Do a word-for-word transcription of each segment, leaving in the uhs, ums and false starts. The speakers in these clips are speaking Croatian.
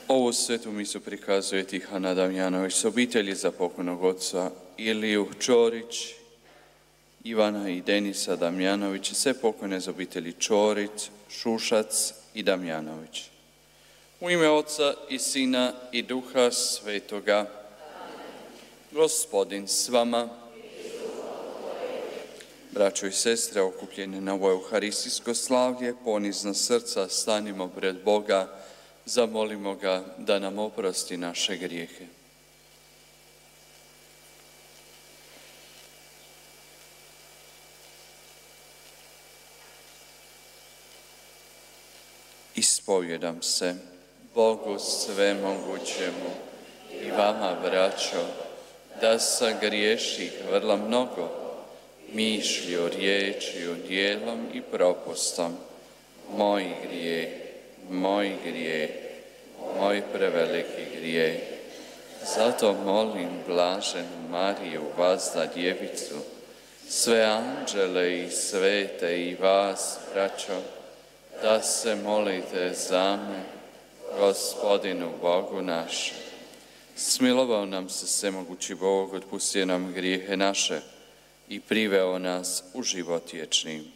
Ovu svetu misu prikazuje Tihana Damjanović s obitelji za pokojnog oca Iliju Čorić, Ivana i Denisa Damjanović, sve pokojne iz obitelji Čorić, Šušac i Damjanović. U ime Oca i Sina i Duha Svetoga, Gospodin s vama. Braćo i sestre, okupljeni na ovo euharistijsko slavlje, ponizna srca, stanimo pred Boga, zamolimo ga da nam oprosti naše grijehe. Ispovjedam se Bogu svemogućemu i vama, braćo, da sagriješih vrlo mnogo, mišlju, riječju, djelom i propustom. Moj grijeh, moj grijeh, moj preveliki grijeh. Zato molim blaženu Mariju, vazda djevicu, sve anđele i svete i vas, braćo, da se molite za me, Gospodinu Bogu našem. Smilovao nam se svemogući Bog, otpustio nam grijehe naše i priveo nas u život vječni.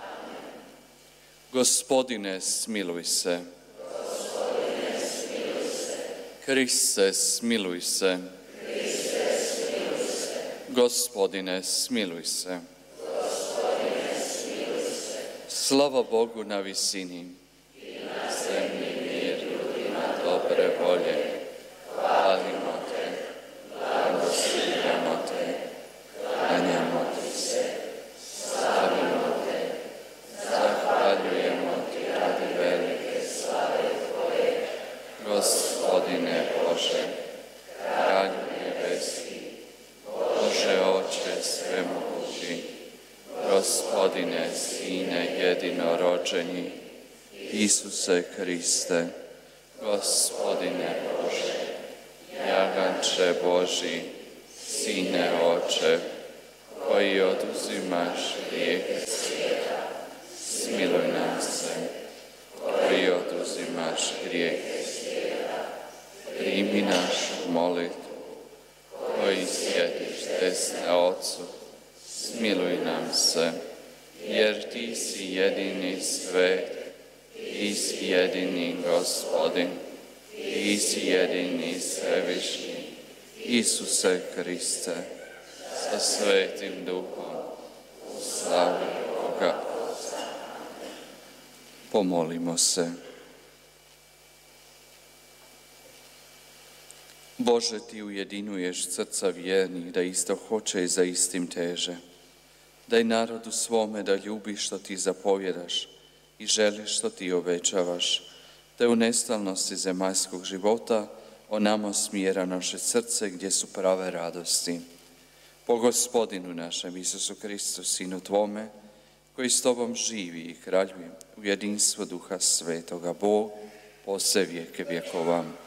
Gospodine, smiluj se. Gospodine, smiluj se. Kriste, smiluj se. Kriste, smiluj se. Gospodine, smiluj se. Gospodine, smiluj se. Slava Bogu na visini I na zemlji mir ljudima dobre volje. Hvalimo te, blagoslovljamo te, klanjamo ti se, slavimo te, zahvaljujemo ti radi velike slave tvoje. Gospodine Bože, Kralju nebeski, Bože Oče svemogući, Gospodine Sine jedinorođeni, Isuse Kriste, Gospodine Bože, Jaganče Boži, Sine Oče, koji oduzimaš grijehe svijeta, smiluj nam se. Koji oduzimaš grijehe svijeta, primi našu molitvu. Koji sjediš desne Otcu, smiluj nam se. Jer ti si jedini svet, ti si jedini Gospodin, ti si jedini svevišnji, Isuse Kriste, sa Svetim Duhom, u slavi Boga. Pomolimo se. Bože, ti ujedinuješ srca vjernih da isto hoće i za istim teže. Daj narodu svome da ljubi što ti zapovjedaš i želi što ti obećavaš, da u nestalnosti zemaljskog života o nama smjera naše srce gdje su prave radosti. Po Gospodinu našem Isusu Kristu, Sinu Tvome, koji s Tobom živi i kraljuje u jedinstvu Duha Svetoga, Bog po sve vijeke vjekova.